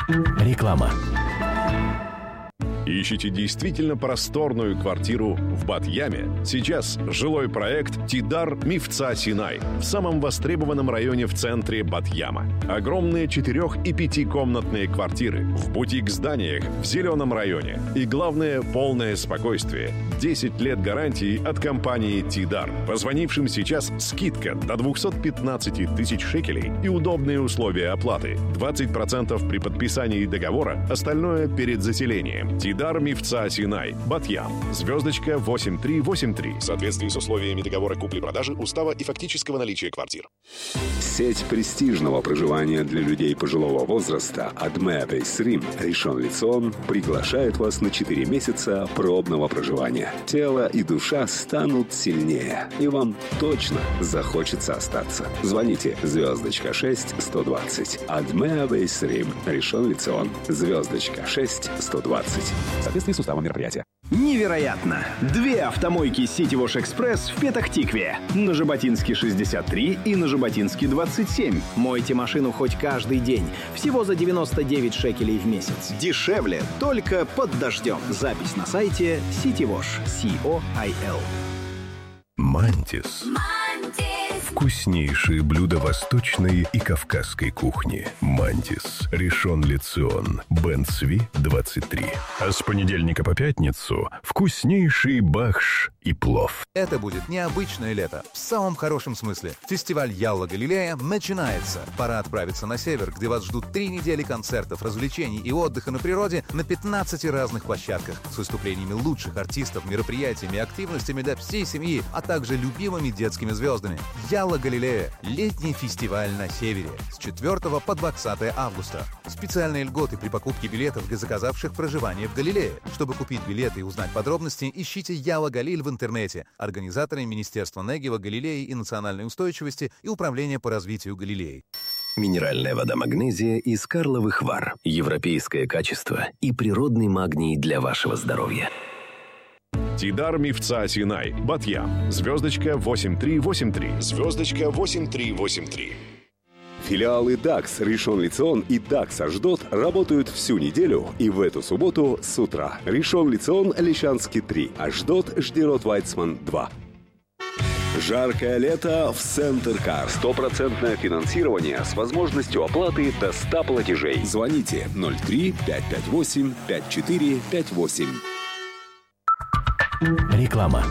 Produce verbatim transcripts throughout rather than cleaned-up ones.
Реклама. Ищите действительно просторную квартиру в Бат-Яме? Сейчас жилой проект «Тидар Мифца Синай» в самом востребованном районе в центре Бат-Яма. Огромные четырех- и пятикомнатные квартиры в бутик-зданиях в зеленом районе. И главное, полное спокойствие. десять лет гарантии от компании «Тидар». Позвонившим сейчас скидка до двести пятнадцать тысяч шекелей и удобные условия оплаты. двадцать процентов при подписании договора, остальное перед заселением. «Тидар Мифца Синай», Бат-Ям. Звездочка восемь три восемь три. В соответствии с условиями договора купли-продажи, устава и фактического наличия квартир. Сеть престижного проживания для людей пожилого возраста Адме Бейсрим Ришон Лецион приглашает вас на четыре месяца пробного проживания. Тело и душа станут сильнее, и вам точно захочется остаться. Звоните звездочка шесть сто двадцать. Адме Бейсрим Ришон Лецион. Звездочка шесть сто двадцать. В соответствии с уставом мероприятия. Невероятно! Две автомойки City Wash Express в Петах-Тикве. На Жаботинске шестьдесят три и на Жаботинске двадцать семь. Мойте машину хоть каждый день. Всего за девяносто девять шекелей в месяц. Дешевле только под дождем. Запись на сайте City Wash. си о ай эл. Мантис. Вкуснейшие блюда восточной и кавказской кухни. Мантис. Ришон Лецион. Бен Цви, двадцать три. А с понедельника по пятницу вкуснейший бахш и плов. Это будет необычное лето. В самом хорошем смысле. Фестиваль Ялла Галилея начинается. Пора отправиться на север, где вас ждут три недели концертов, развлечений и отдыха на природе на пятнадцати разных площадках с выступлениями лучших артистов, мероприятиями и активностями для всей семьи, а также любимыми детскими звездами. Ялла Галилея. Летний фестиваль на севере. С четвёртого по двадцатое августа. Специальные льготы при покупке билетов для заказавших проживание в Галилее. Чтобы купить билеты и узнать подробности, ищите Ялла Галиль в интернете. Организаторы Министерства Негева, Галилеи и национальной устойчивости и Управление по развитию Галилеи. Минеральная вода «Магнезия» из Карловых Вар. Европейское качество и природный магний для вашего здоровья. «Тидар Мифца Синай», Бат-Ям. Звездочка восемь три восемь три. Звездочка восемь три восемь три. Филиалы дакс Ришон Лецион и дакс Ашдот работают всю неделю и в эту субботу с утра. Ришон Лецион, Лещанский три. Ашдот, Ждерот Вайцман два. Жаркое лето в Центркар. Стопроцентное финансирование с возможностью оплаты до ста платежей. Звоните ноль три пять пять восемь пять четыре пять восемь. Реклама.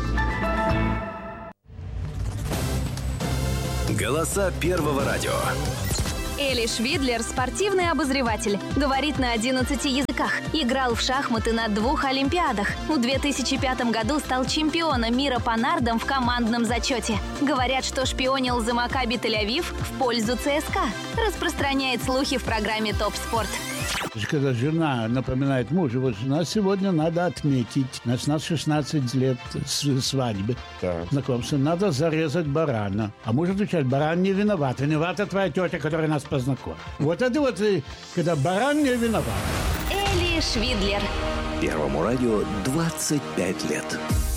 Голоса Первого радио. Эли Швидлер – спортивный обозреватель. Говорит на одиннадцати языках. Играл в шахматы на двух олимпиадах. В две тысячи пятом году стал чемпионом мира по нардам в командном зачете. Говорят, что шпионил за Макаби Тель-Авив в пользу ЦСКА. Распространяет слухи в программе «Топ Спорт». Когда жена напоминает мужу, вот у нас сегодня надо отметить, у нас шестнадцать лет свадьбы, да. Знакомства, надо зарезать барана. А муж отвечает, баран не виноват, виновата твоя тетя, которая нас познакомила. Вот это вот, когда баран не виноват. Эли Швидлер. Первому радио двадцать пять лет.